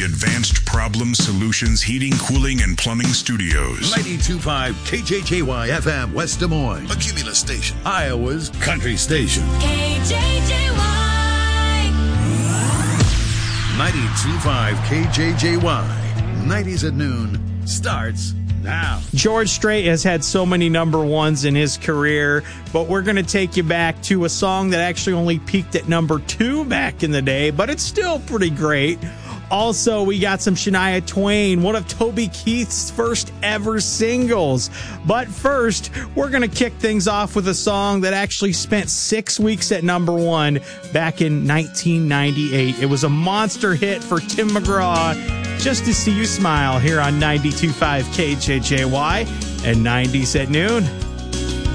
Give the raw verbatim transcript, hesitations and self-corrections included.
Advanced Problem Solutions Heating, Cooling, and Plumbing Studios. ninety-two point five K J J Y F M, West Des Moines. A Cumulus station. Iowa's country station. K J J Y. ninety-two point five K J J Y. nineties at noon starts now. George Strait has had so many number ones in his career, but we're going to take you back to a song that actually only peaked at number two back in the day, but it's still pretty great. Also, we got some Shania Twain, one of Toby Keith's first ever singles. But first, we're going to kick things off with a song that actually spent six weeks at number one back in nineteen ninety-eight. It was a monster hit for Tim McGraw, Just to See You Smile, here on ninety-two point five K J J Y and nineties at noon.